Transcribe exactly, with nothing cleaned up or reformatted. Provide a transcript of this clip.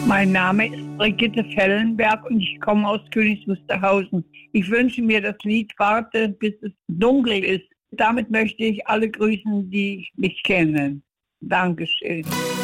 Mein Name ist Brigitte Fellenberg und ich komme aus Königs Wusterhausen. Ich wünsche mir das Lied Warte, bis es dunkel ist. Damit möchte ich alle grüßen, die mich kennen. Dankeschön.